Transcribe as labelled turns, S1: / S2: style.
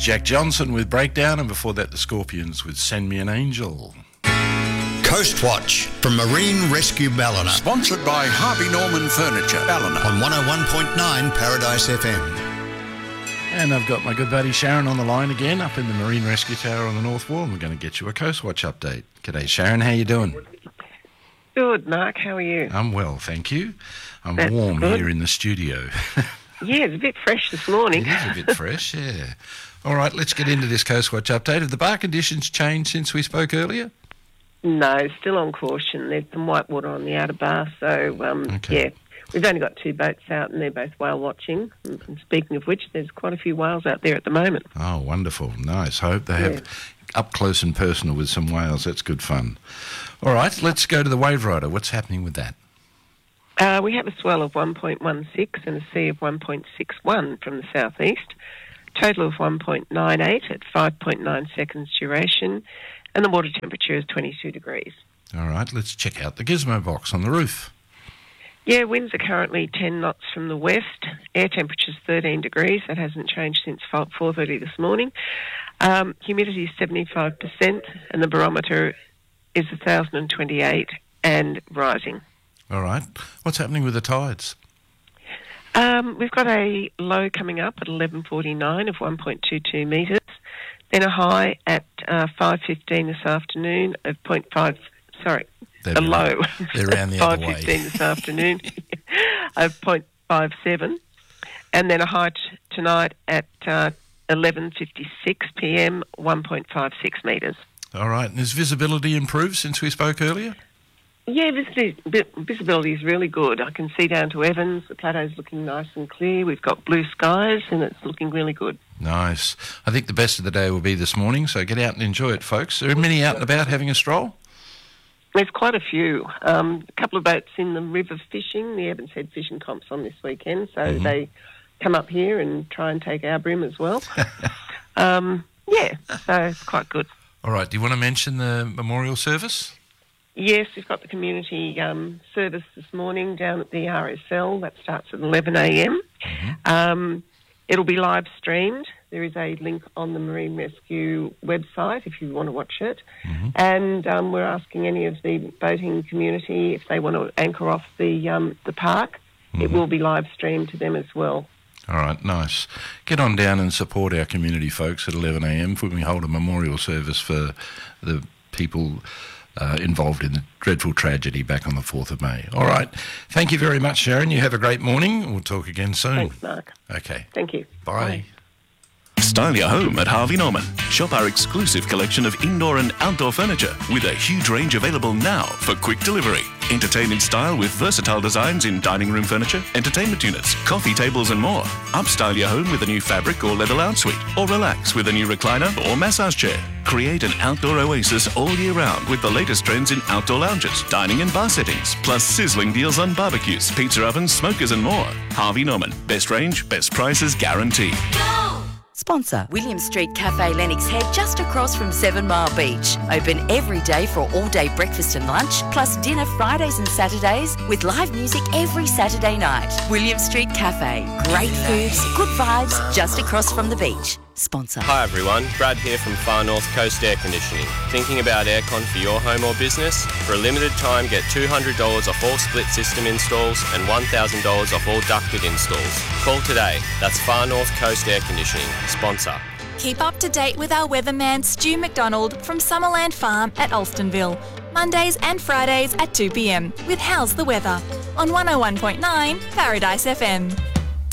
S1: Jack Johnson with Breakdown, and before that the Scorpions with Send Me an Angel.
S2: Coast Watch from Marine Rescue Ballina.
S3: Sponsored by Harvey Norman Furniture, Ballina.
S2: On 101.9 Paradise FM.
S1: And I've got my good buddy Sharon on the line again up in the Marine Rescue Tower on the North Wall, and we're going to get you a Coast Watch update. G'day Sharon, how you doing?
S4: Good, Mark. How are you?
S1: I'm well, thank you. I'm
S4: That's
S1: warm
S4: good.
S1: here in the studio.
S4: Yeah, it's a bit fresh this morning.
S1: It is a bit fresh, yeah. All right, let's get into this Coast Watch update. Have the bar conditions changed since we spoke earlier?
S4: No, still on caution. There's some white water on the outer bar, so,
S1: Okay.
S4: yeah. We've only got 2 boats out, and they're both whale watching. And speaking of which, there's quite a few whales out there at the moment.
S1: Oh, wonderful. Nice. I hope they have up close and personal with some whales. That's good fun. All right, let's go to the Wave Rider. What's happening with that?
S4: We have a swell of 1.16 and a sea of 1.61 from the southeast. Total of 1.98 at 5.9 seconds duration, and the water temperature is 22 degrees.
S1: All right, let's check out the gizmo box on the roof.
S4: Yeah, winds are currently 10 knots from the west. Air temperature's 13 degrees. That hasn't changed since 4:30 this morning. Humidity is 75%, and the barometer is 1,028 and rising.
S1: All right. What's happening with the tides?
S4: We've got a low coming up at 11:49 of 1.22 metres, then a high at 5:15 this afternoon of 0.5. Sorry,
S1: They're
S4: low.
S1: They're around the other way.
S4: 5:15 this afternoon of 0.57, and then a high tonight at 11:56 p.m. 1.56 metres.
S1: All right. And has visibility improved since we spoke earlier?
S4: Yeah, visibility is really good. I can see down to Evans. The plateau's looking nice and clear. We've got blue skies, and it's looking really good.
S1: Nice. I think the best of the day will be this morning, so get out and enjoy it, folks. Are there many out and about having a stroll?
S4: There's quite a few. A couple of boats in the river fishing. The Evans Head Fishing Comp's on this weekend, so they come up here and try and take our bream as well. Yeah, so it's quite good.
S1: All right. Do you want to mention the memorial service?
S4: Yes, we've got the community service this morning down at the RSL. That starts at 11 a.m. It'll be live streamed. There is a link on the Marine Rescue website if you want to watch it. And we're asking any of the boating community if they want to anchor off the park. It will be live streamed to them as well.
S1: All right, nice. Get on down and support our community folks at 11 a.m. when we hold a memorial service for the people involved in the dreadful tragedy back on the 4th of May. All right. Thank you very much, Sharon. You have a great morning. We'll talk again soon.
S4: Thanks, Mark.
S1: Okay.
S4: Thank you.
S1: Bye.
S5: Style your home at Harvey Norman. Shop our exclusive collection of indoor and outdoor furniture with a huge range available now for quick delivery. Entertain in style with versatile designs in dining room furniture, entertainment units, coffee tables and more. Upstyle your home with a new fabric or leather lounge suite, or relax with a new recliner or massage chair. Create an outdoor oasis all year round with the latest trends in outdoor lounges, dining and bar settings, plus sizzling deals on barbecues, pizza ovens, smokers and more. Harvey Norman. Best range, best prices guaranteed.
S6: Sponsor William Street Cafe Lennox Head, just across from 7 Mile Beach. Open every day for all-day breakfast and lunch, plus dinner Fridays and Saturdays, with live music every Saturday night. William Street Cafe. Great foods, good vibes, just across from the beach. Sponsor.
S7: Hi everyone, Brad here from Far North Coast Air Conditioning. Thinking about aircon for your home or business? For a limited time, get $200 off all split system installs and $1,000 off all ducted installs. Call today. That's Far North Coast Air Conditioning. Sponsor.
S8: Keep up to date with our weatherman Stu McDonald from Summerland Farm at Alstonville. Mondays and Fridays at 2 p.m. with How's the Weather on 101.9 Paradise FM.